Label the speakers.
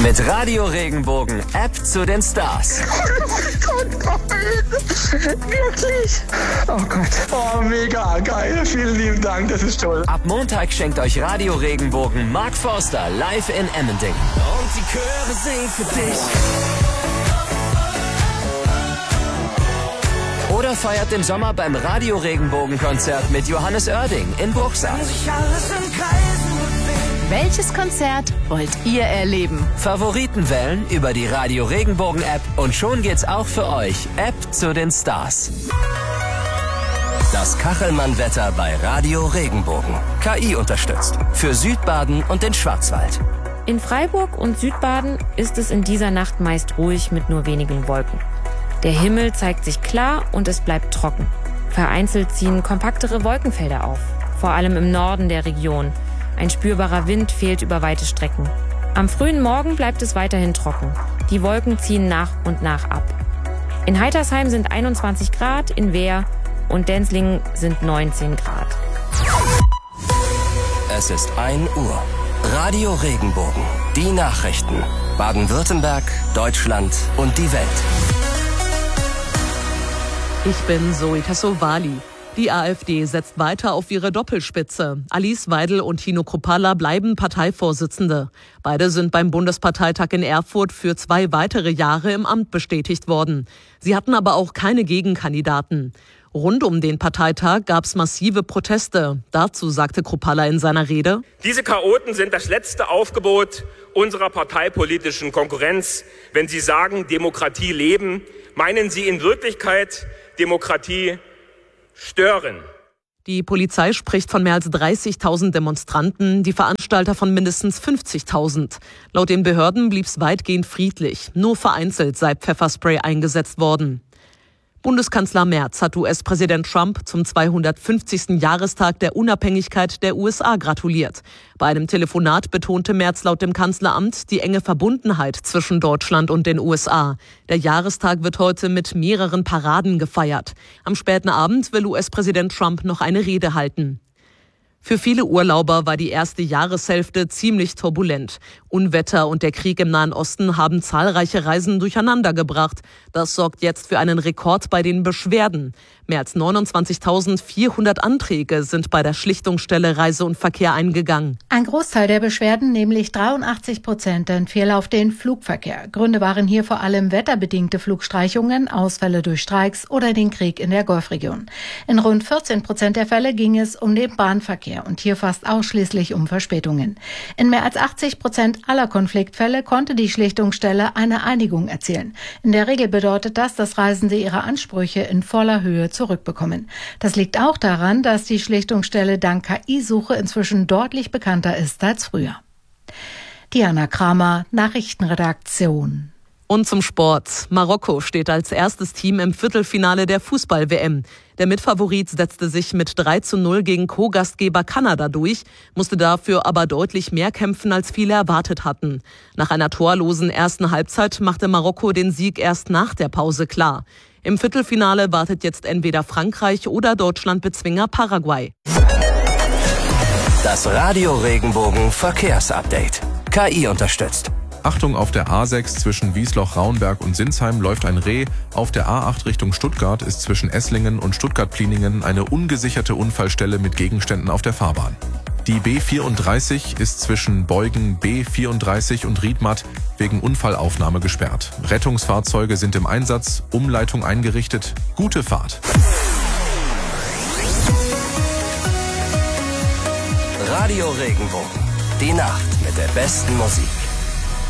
Speaker 1: Mit Radio Regenbogen, App zu den Stars.
Speaker 2: Oh Gott, nein. Wirklich? Oh Gott. Oh, mega geil. Vielen lieben Dank, das ist toll.
Speaker 1: Ab Montag schenkt euch Radio Regenbogen Mark Forster live in Emmendingen. Und die Chöre singen für dich. Oder feiert im Sommer beim Radio Regenbogen Konzert mit Johannes Oerding in Bruchsal.
Speaker 3: Welches Konzert wollt ihr erleben?
Speaker 1: Favoriten wählen über die Radio Regenbogen App und schon geht's auch für euch. App zu den Stars. Das Kachelmann-Wetter bei Radio Regenbogen. KI unterstützt. Für Südbaden und den Schwarzwald.
Speaker 4: In Freiburg und Südbaden ist es in dieser Nacht meist ruhig mit nur wenigen Wolken. Der Himmel zeigt sich klar und es bleibt trocken. Vereinzelt ziehen kompaktere Wolkenfelder auf, vor allem im Norden der Region. Ein spürbarer Wind fehlt über weite Strecken. Am frühen Morgen bleibt es weiterhin trocken. Die Wolken ziehen nach und nach ab. In Heitersheim sind 21 Grad, in Wehr und Denzlingen sind 19 Grad.
Speaker 1: Es ist 1 Uhr. Radio Regenbogen. Die Nachrichten. Baden-Württemberg, Deutschland und die Welt.
Speaker 5: Ich bin Zoe Tassovali. Die AfD setzt weiter auf ihre Doppelspitze. Alice Weidel und Tino Kruppalla bleiben Parteivorsitzende. Beide sind beim Bundesparteitag in Erfurt für 2 weitere Jahre im Amt bestätigt worden. Sie hatten aber auch keine Gegenkandidaten. Rund um den Parteitag gab es massive Proteste. Dazu sagte Kruppalla in seiner Rede:
Speaker 6: Diese Chaoten sind das letzte Aufgebot unserer parteipolitischen Konkurrenz. Wenn sie sagen, Demokratie leben, meinen sie in Wirklichkeit Demokratie stören.
Speaker 5: Die Polizei spricht von mehr als 30.000 Demonstranten, die Veranstalter von mindestens 50.000. Laut den Behörden blieb es weitgehend friedlich. Nur vereinzelt sei Pfefferspray eingesetzt worden. Bundeskanzler Merz hat US-Präsident Trump zum 250. Jahrestag der Unabhängigkeit der USA gratuliert. Bei einem Telefonat betonte Merz laut dem Kanzleramt die enge Verbundenheit zwischen Deutschland und den USA. Der Jahrestag wird heute mit mehreren Paraden gefeiert. Am späten Abend will US-Präsident Trump noch eine Rede halten. Für viele Urlauber war die erste Jahreshälfte ziemlich turbulent. Unwetter und der Krieg im Nahen Osten haben zahlreiche Reisen durcheinandergebracht. Das sorgt jetzt für einen Rekord bei den Beschwerden. Mehr als 29.400 Anträge sind bei der Schlichtungsstelle Reise und Verkehr eingegangen.
Speaker 7: Ein Großteil der Beschwerden, nämlich 83%, entfiel auf den Flugverkehr. Gründe waren hier vor allem wetterbedingte Flugstreichungen, Ausfälle durch Streiks oder den Krieg in der Golfregion. In rund 14% der Fälle ging es um den Bahnverkehr und hier fast ausschließlich um Verspätungen. In mehr als 80% aller Konfliktfälle konnte die Schlichtungsstelle eine Einigung erzielen. In der Regel bedeutet das, dass Reisende ihre Ansprüche in voller Höhe zurückbekommen. Das liegt auch daran, dass die Schlichtungsstelle dank KI-Suche inzwischen deutlich bekannter ist als früher. Diana Kramer, Nachrichtenredaktion.
Speaker 5: Und zum Sport. Marokko steht als erstes Team im Viertelfinale der Fußball-WM. Der Mitfavorit setzte sich mit 3:0 gegen Co-Gastgeber Kanada durch, musste dafür aber deutlich mehr kämpfen, als viele erwartet hatten. Nach einer torlosen ersten Halbzeit machte Marokko den Sieg erst nach der Pause klar. Im Viertelfinale wartet jetzt entweder Frankreich oder Deutschland-Bezwinger Paraguay.
Speaker 1: Das Radio Regenbogen Verkehrsupdate. KI unterstützt.
Speaker 8: Achtung, auf der A6 zwischen Wiesloch-Raunberg und Sinsheim läuft ein Reh. Auf der A8 Richtung Stuttgart ist zwischen Esslingen und Stuttgart-Pliningen eine ungesicherte Unfallstelle mit Gegenständen auf der Fahrbahn. Die B34 ist zwischen Beugen B34 und Riedmatt wegen Unfallaufnahme gesperrt. Rettungsfahrzeuge sind im Einsatz, Umleitung eingerichtet. Gute Fahrt.
Speaker 1: Radio Regenbogen. Die Nacht mit der besten Musik.